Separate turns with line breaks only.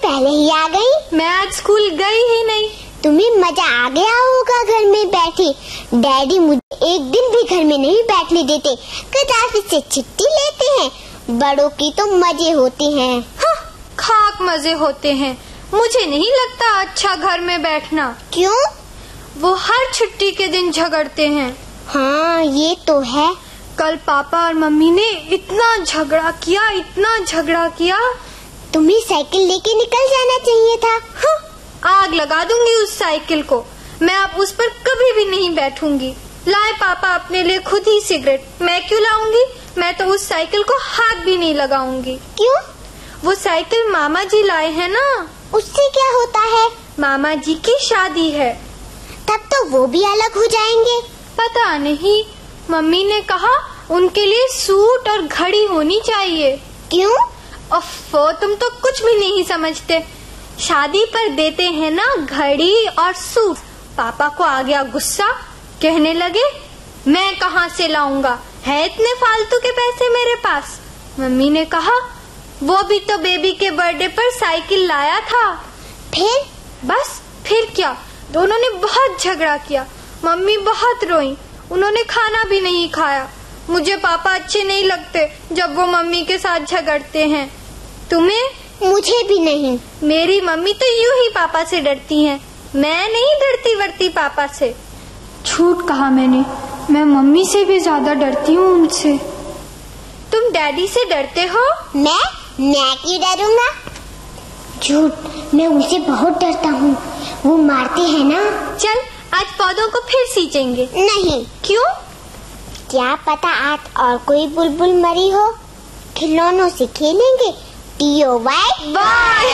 पहले ही आ गई?
मैं आज स्कूल गई ही नहीं।
तुम्हें मजा आ गया होगा घर में बैठे। डैडी मुझे एक दिन भी घर में नहीं बैठने देते, कदाफी से छुट्टी लेते हैं। बड़ों की तो मजे होते हैं।
हाँ, खाक मजे होते हैं। मुझे नहीं लगता अच्छा घर में बैठना।
क्यों?
वो हर छुट्टी के दिन झगड़ते हैं।
हाँ, ये तो है।
कल पापा और मम्मी ने इतना झगड़ा किया।
तुम्हें साइकिल लेके निकल जाना चाहिए था।
हाँ, आग लगा दूंगी उस साइकिल को। मैं अब उस पर कभी भी नहीं बैठूंगी। लाए पापा अपने लिए खुद ही सिगरेट, मैं क्यों लाऊंगी? मैं तो उस साइकिल को हाथ भी नहीं लगाऊंगी।
क्यों?
वो साइकिल मामा जी लाए हैं ना।
उससे क्या होता है?
मामा जी की शादी है।
तब तो वो भी अलग हो जाएंगे।
पता नहीं, मम्मी ने कहा उनके लिए सूट और घड़ी होनी चाहिए।
क्यों?
अफ़्फ़ो, तुम तो कुछ भी नहीं समझते। शादी पर देते हैं ना घड़ी और सूट। पापा को आ गया गुस्सा, कहने लगे मैं कहाँ से लाऊंगा, है इतने फालतू के पैसे मेरे पास। मम्मी ने कहा वो भी तो बेबी के बर्थडे पर साइकिल लाया था।
फिर?
बस फिर क्या, दोनों ने बहुत झगड़ा किया। मम्मी बहुत रोई, उन्होंने खाना भी नहीं खाया। मुझे पापा अच्छे नहीं लगते जब वो मम्मी के साथ झगड़ते हैं। तुम्हें?
मुझे भी नहीं।
मेरी मम्मी तो यूं ही पापा से डरती हैं। मैं नहीं डरती वरती पापा से। झूठ कहा मैंने, मैं मम्मी से भी ज्यादा डरती हूँ उनसे। तुम डैडी से डरते हो?
मैं क्यों डरूंगा? झूठ, मैं उनसे बहुत डरता हूँ। वो मारते हैं ना।
चल आज पौधों को फिर सींचेंगे।
नहीं।
क्यों?
क्या पता आज और कोई बुलबुल मरी हो। खिलौनों से खेलेंगे। TOY।
वाह